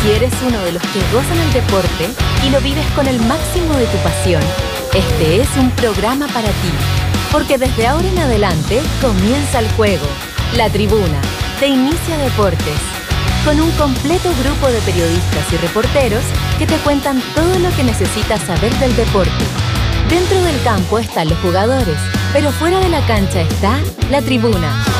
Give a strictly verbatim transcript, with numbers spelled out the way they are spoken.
Si eres uno de los que gozan el deporte y lo vives con el máximo de tu pasión, este es un programa para ti. Porque desde ahora en adelante comienza el juego, La Tribuna, de Inicia Deportes, con un completo grupo de periodistas y reporteros que te cuentan todo lo que necesitas saber del deporte. Dentro del campo están los jugadores, pero fuera de la cancha está La Tribuna.